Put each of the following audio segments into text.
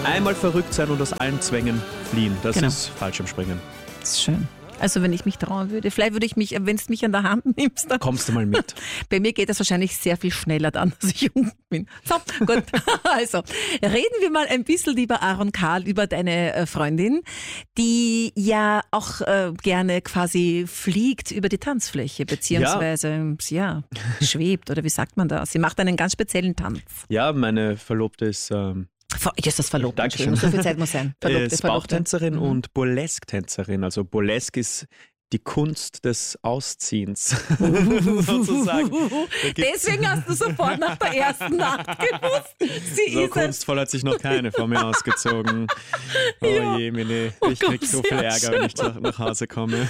Einmal verrückt sein und aus allen Zwängen fliehen. Das ist Fallschirmspringen. Das ist schön. Also wenn ich mich trauen würde, vielleicht würde ich mich, wenn du mich an der Hand nimmst, dann Kommst du mal mit? Bei mir geht das wahrscheinlich sehr viel schneller dann, als ich jung bin. So, gut. Also, reden wir mal ein bisschen, lieber Aaron Karl, über deine Freundin, die ja auch gerne quasi fliegt über die Tanzfläche, beziehungsweise schwebt, oder wie sagt man das? Sie macht einen ganz speziellen Tanz. Ja, meine Verlobte ist... Ist das verlobt? Dankeschön. So viel Zeit muss sein. Ist Bauchtänzerin und Burlesque-Tänzerin. Also Burlesque ist die Kunst des Ausziehens, sozusagen. Deswegen hast du sofort nach der ersten Nacht gewusst, sie so ist kunstvoll hat sich noch keine vor mir ausgezogen. Oh je, Mini, ich krieg so viel Ärger, wenn ich nach Hause komme.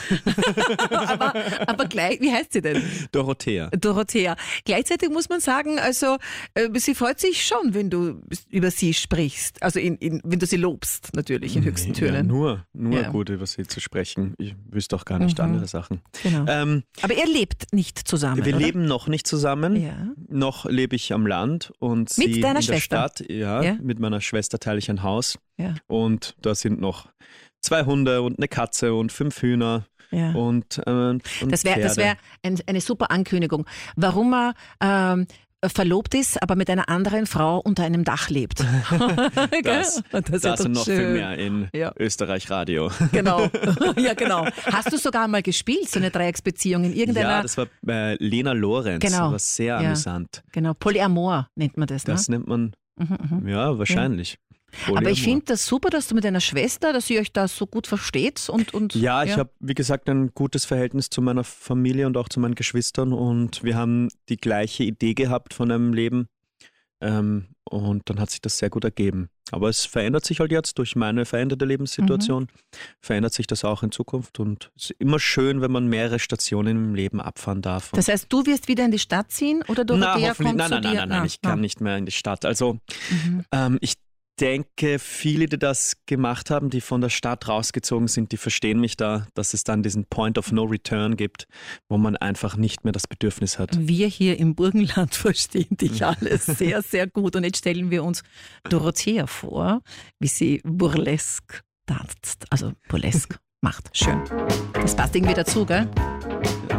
aber gleich, wie heißt sie denn? Dorothea. Gleichzeitig muss man sagen, also sie freut sich schon, wenn du über sie sprichst. Also wenn du sie lobst, natürlich in höchsten Tönen. Ja, nur gut über sie zu sprechen. Ich wüsste auch gar nicht andere Sachen. Genau. Aber ihr lebt nicht zusammen, Wir oder? leben noch nicht zusammen. Ja. Noch lebe ich am Land und sie mit deiner in der Schwester? Stadt. Ja, mit meiner Schwester teile ich ein Haus. Ja. Und da sind noch 2 Hunde und eine Katze und 5 Hühner. Ja. Und Das wäre eine super Ankündigung. Warum man verlobt ist, aber mit einer anderen Frau unter einem Dach lebt. Das und noch schön. viel mehr in Österreich Radio. Genau. Ja, genau. Hast du sogar mal gespielt, so eine Dreiecksbeziehung in irgendeiner... Ja, das war bei Lena Lorenz. Genau. Das war sehr amüsant. Genau, Polyamor nennt man das, ne? Das nennt man, wahrscheinlich. Aber ich finde das super, dass du mit deiner Schwester, dass ihr euch da so gut versteht. Ich habe, wie gesagt, ein gutes Verhältnis zu meiner Familie und auch zu meinen Geschwistern und wir haben die gleiche Idee gehabt von einem Leben und dann hat sich das sehr gut ergeben. Aber es verändert sich halt jetzt durch meine veränderte Lebenssituation, verändert sich das auch in Zukunft und es ist immer schön, wenn man mehrere Stationen im Leben abfahren darf. Das heißt, du wirst wieder in die Stadt ziehen oder Dorothea kommt zu dir? Nein, ich kann nicht mehr in die Stadt. Also ich denke, viele, die das gemacht haben, die von der Stadt rausgezogen sind, die verstehen mich da, dass es dann diesen Point of No Return gibt, wo man einfach nicht mehr das Bedürfnis hat. Wir hier im Burgenland verstehen dich alles sehr, sehr gut. Und jetzt stellen wir uns Dorothea vor, wie sie Burlesque tanzt, also Burlesque macht. Schön. Das passt irgendwie dazu, gell?